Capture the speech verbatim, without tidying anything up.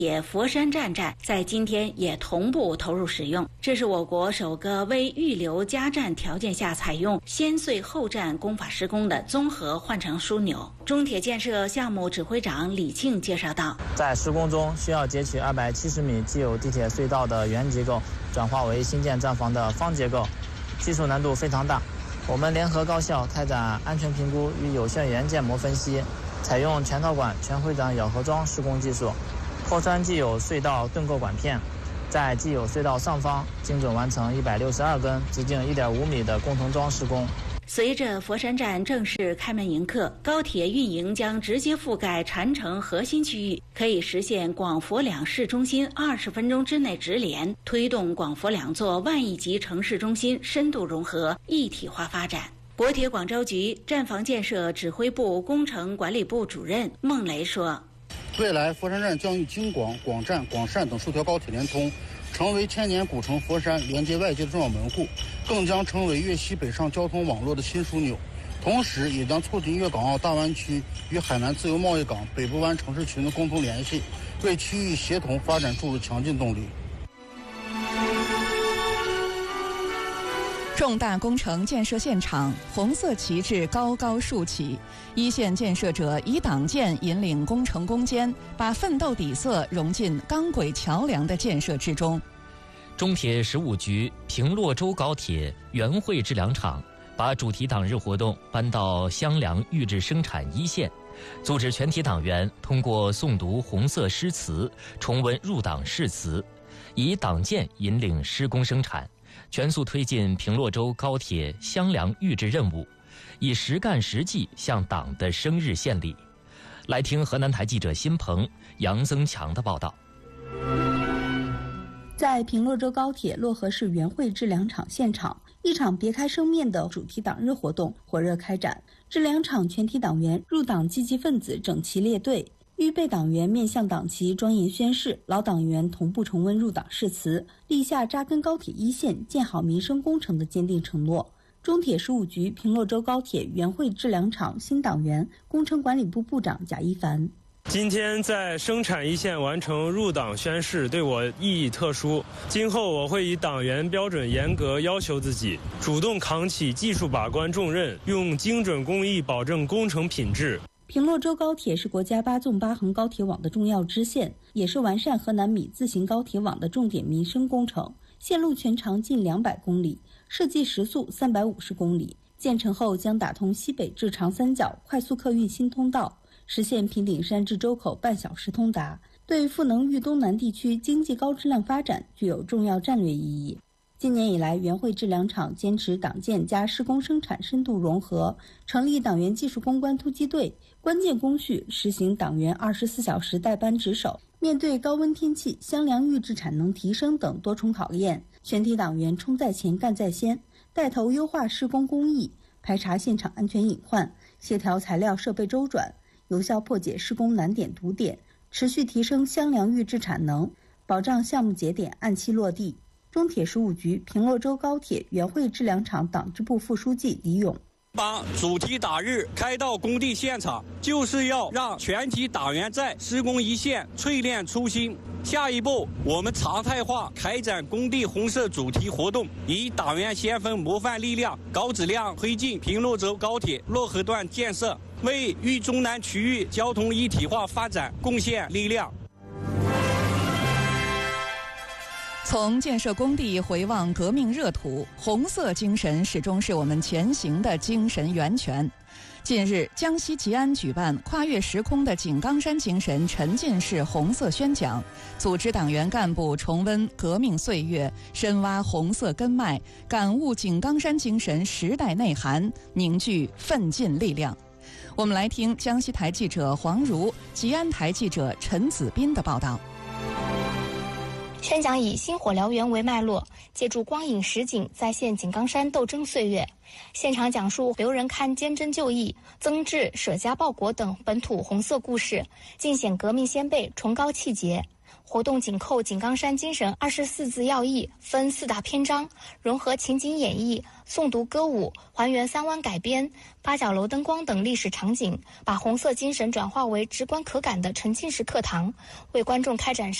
铁佛山站站在今天也同步投入使用。这是我国首个为预留加站条件下采用先隧后站工法施工的综合换乘枢纽。中铁建设项目指挥长李庆介绍道， 在施工中需要截取二百七十米既有地铁隧道的原结构，转化为新建站房的方结构，技术难度非常大。我们联合高校开展安全评估与有限元建模分析，采用全套管全回转咬合桩施工技术，扣穿既有隧道盾构管片，在既有隧道上方精准完成一百六十二根直径一点五米的工程桩施工。 随着佛山站正式开门迎客，高铁运营将直接覆盖禅城核心区域，可以实现广佛两市中心二十分钟之内直连，推动广佛两座万亿级城市中心深度融合、一体化发展。国铁广州局站房建设指挥部工程管理部主任孟雷说， 未来佛山站将与京广、广湛、广汕等数条高铁连通，成为千年古城佛山连接外界的重要门户，更将成为粤西北上交通网络的新枢纽，同时也将促进粤港澳大湾区与海南自由贸易港北部湾城市群的共同联系，为区域协同发展注入强劲动力。 重大工程建设现场，红色旗帜高高竖起，一线建设者以党建引领工程攻坚，把奋斗底色融进钢轨桥梁的建设之中。 中铁十五局平洛州高铁原汇制粮厂把主题党日活动搬到湘粮预制生产一线，组织全体党员通过诵读红色诗词，重温入党誓词，以党建引领施工生产，全速推进平洛州高铁湘粮预制任务，以实干实际向党的生日献礼。来听河南台记者辛鹏、杨增强的报道。 在平洛州高铁漯河市原汇制粮厂现场，一场别开生面的主题党日活动火热开展。制粮厂全体党员、入党积极分子整齐列队，预备党员面向党旗庄严宣誓，老党员同步重温入党誓词，立下扎根高铁一线、建好民生工程的坚定承诺。中铁十五局平洛州高铁原汇制粮厂新党员、工程管理部部长贾一凡。 今天在生产一线完成入党宣誓，对我意义特殊。今后我会以党员标准严格要求自己，主动扛起技术把关重任，用精准工艺保证工程品质。 平洛州高铁是国家八纵八横高铁网的重要支线，也是完善河南米自行高铁网的重点民生工程。线路全长近两百公里，设计时速三百五十公里。建成后将打通西北至长三角快速客运新通道，实现平顶山至周口半小时通达，对赋能豫东南地区经济高质量发展具有重要战略意义。今年以来，原汇制粮厂坚持党建加施工生产深度融合，成立党员技术攻关突击队，关键工序实行党员二十四小时带班值守。面对高温天气、湘粮预制产能提升等多重考验，全体党员冲在前、干在先，带头优化施工工艺，排查现场安全隐患，协调材料设备周转，有效破解施工难点堵点，持续提升湘粮预制产能，保障项目节点按期落地。中铁十五局平洛州高铁原汇制粮厂党支部副书记李勇， 把主题党日开到工地现场，就是要让全体党员在施工一线淬炼初心。下一步，我们常态化开展工地红色主题活动，以党员先锋模范力量，高质量推进平洛州高铁漯河段建设，为豫中南区域交通一体化发展贡献力量。 从建设工地回望革命热土，红色精神始终是我们前行的精神源泉。近日，江西吉安举办跨越时空的井冈山精神沉浸式红色宣讲，组织党员干部重温革命岁月，深挖红色根脉，感悟井冈山精神时代内涵，凝聚奋进力量。我们来听江西台记者黄如、吉安台记者陈子斌的报道。 宣讲以星火燎原为脉络，借助光影实景再现井冈山斗争岁月。现场讲述留人堪坚贞就义、曾志舍家报国等本土红色故事，尽显革命先辈崇高气节。 活动紧扣井冈山精神二十四字要义，分四大篇章，融合情景演绎、诵读歌舞，还原三湾改编、八角楼灯光等历史场景，把红色精神转化为直观可感的沉浸式课堂，为观众开展